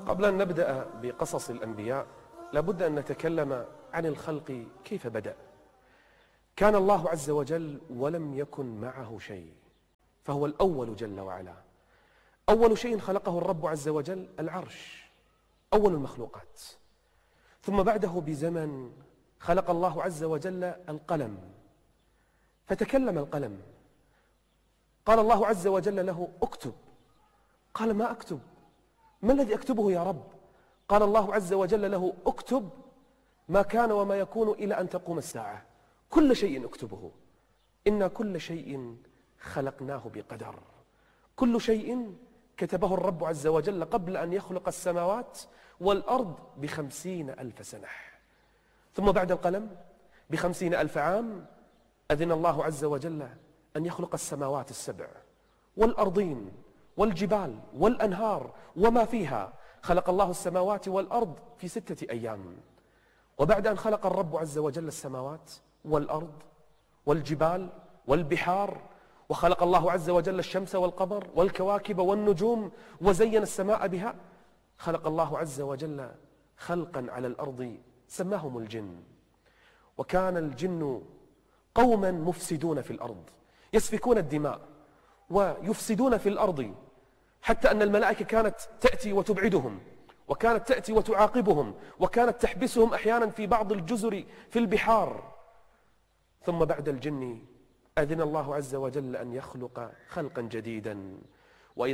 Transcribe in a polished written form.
قبل أن نبدأ بقصص الأنبياء لابد أن نتكلم عن الخلق كيف بدأ. كان الله عز وجل ولم يكن معه شيء، فهو الأول جل وعلا. أول شيء خلقه الرب عز وجل العرش، أول المخلوقات. ثم بعده بزمن خلق الله عز وجل القلم، فتكلم القلم، قال الله عز وجل له اكتب، قال ما أكتب، ما الذي أكتبه يا رب؟ قال الله عز وجل له اكتب ما كان وما يكون إلى أن تقوم الساعة، كل شيء اكتبه، إن كل شيء خلقناه بقدر. كل شيء كتبه الرب عز وجل قبل أن يخلق السماوات والأرض ب50,000 سنة. ثم بعد القلم ب50,000 عام أذن الله عز وجل أن يخلق السماوات السبع والأرضين والجبال والأنهار وما فيها. خلق الله السماوات والأرض في 6 أيام. وبعد أن خلق الرب عز وجل السماوات والأرض والجبال والبحار، وخلق الله عز وجل الشمس والقمر والكواكب والنجوم وزين السماء بها، خلق الله عز وجل خلقا على الأرض سماهم الجن. وكان الجن قوما مفسدون في الأرض، يسفكون الدماء ويفسدون في الأرض، حتى أن الملائكة كانت تأتي وتبعدهم، وكانت تأتي وتعاقبهم، وكانت تحبسهم أحيانا في بعض الجزر في البحار. ثم بعد الجن أذن الله عز وجل أن يخلق خلقا جديدا